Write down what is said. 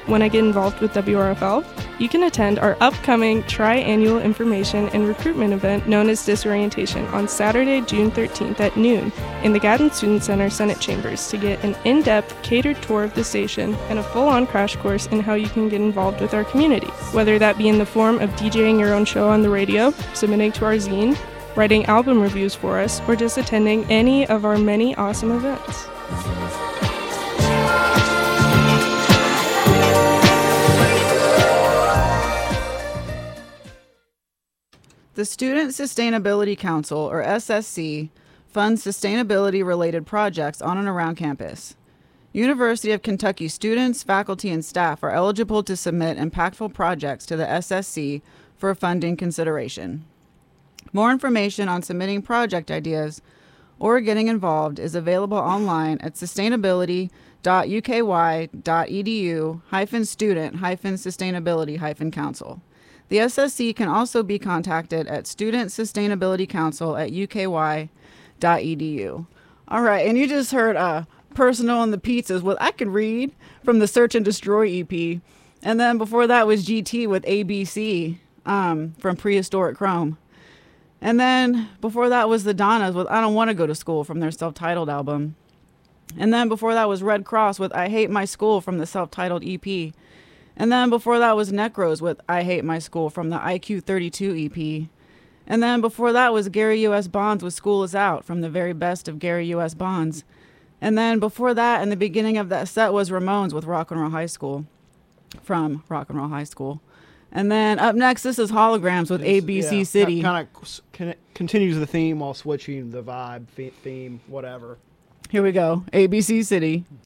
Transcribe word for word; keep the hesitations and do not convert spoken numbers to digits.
Want to get involved with W R F L? You can attend our upcoming tri-annual information and recruitment event known as Disorientation on Saturday, June thirteenth at noon in the Gadsden Student Center Senate Chambers to get an in-depth catered tour of the station and a full-on crash course in how you can get involved with our community. Whether that be in the form of DJing your own show on the radio, submitting to our zine, writing album reviews for us, or just attending any of our many awesome events. The Student Sustainability Council, or S S C, funds sustainability-related projects on and around campus. University of Kentucky students, faculty, and staff are eligible to submit impactful projects to the S S C for funding consideration. More information on submitting project ideas or getting involved is available online at sustainability dot u k y dot e d u hyphen student hyphen sustainability hyphen council. The S S C can also be contacted at Student Sustainability Council at u k y dot e d u. All right, and you just heard uh, Personal and the Pizzas with I Can Read from the Search and Destroy E P. And then before that was G T with A B C um, from Prehistoric Chrome. And then before that was the Donnas with I Don't Want to Go to School from their self-titled album. And then before that was Red Cross with I Hate My School from the self-titled E P. And then before that was Necros with I Hate My School from the I Q thirty-two E P. And then before that was Gary U S. Bonds with School Is Out from the very best of Gary U S. Bonds. And then before that, in the beginning of that set, was Ramones with Rock and Roll High School from Rock and Roll High School. And then up next, this is Holograms with A B C yeah, City. Kind of continues the theme while switching the vibe, theme, whatever. Here we go. A B C City.